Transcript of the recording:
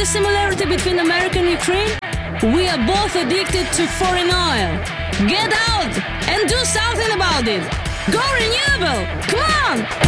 similarity between America and Ukraine? We are both addicted to foreign oil. Get out and do something about it. Go renewable! Come on!